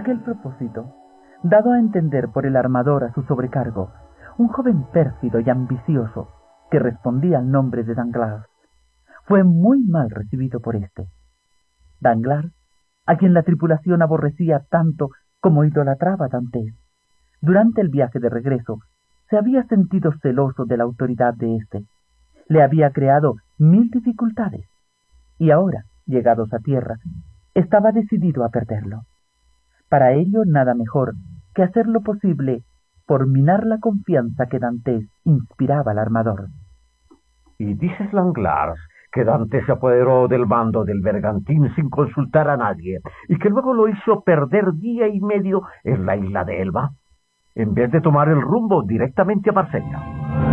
Aquel propósito, dado a entender por el armador a su sobrecargo, un joven pérfido y ambicioso que respondía al nombre de Danglars, fue muy mal recibido por éste. Danglars, a quien la tripulación aborrecía tanto como idolatraba a Dantès, durante el viaje de regreso se había sentido celoso de la autoridad de éste, le había creado 1000 dificultades, y ahora, llegados a tierra, estaba decidido a perderlo. Para ello nada mejor que hacer lo posible por minar la confianza que Dantès inspiraba al armador. ¿Y dices, Danglars, que Dantès se apoderó del mando del bergantín sin consultar a nadie, y que luego lo hizo perder día y medio en la isla de Elba, en vez de tomar el rumbo directamente a Marsella?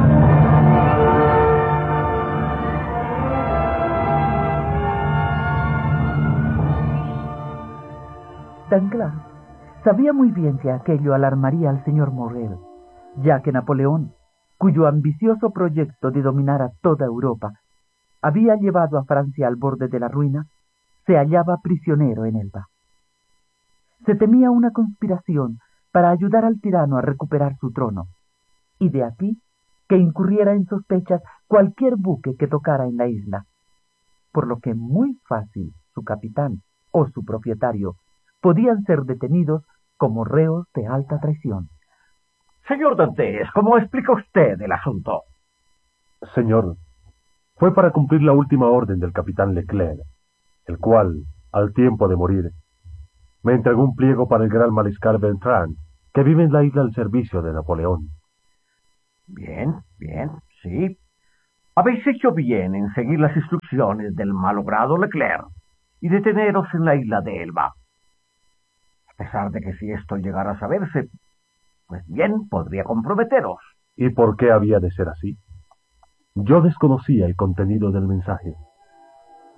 Danglars sabía muy bien que aquello alarmaría al señor Morrel, ya que Napoleón, cuyo ambicioso proyecto de dominar a toda Europa había llevado a Francia al borde de la ruina, se hallaba prisionero en Elba. Se temía una conspiración para ayudar al tirano a recuperar su trono, y de aquí que incurriera en sospechas cualquier buque que tocara en la isla, por lo que muy fácil su capitán o su propietario podían ser detenidos como reos de alta traición. Señor Dantès, ¿cómo explica usted el asunto? Señor, fue para cumplir la última orden del capitán Leclerc, el cual, al tiempo de morir, me entregó un pliego para el gran mariscal Bertrand, que vive en la isla al servicio de Napoleón. Bien, sí. Habéis hecho bien en seguir las instrucciones del malogrado Leclerc y deteneros en la isla de Elba. A pesar de que si esto llegara a saberse, pues bien, podría comprometeros. ¿Y por qué había de ser así? Yo desconocía el contenido del mensaje.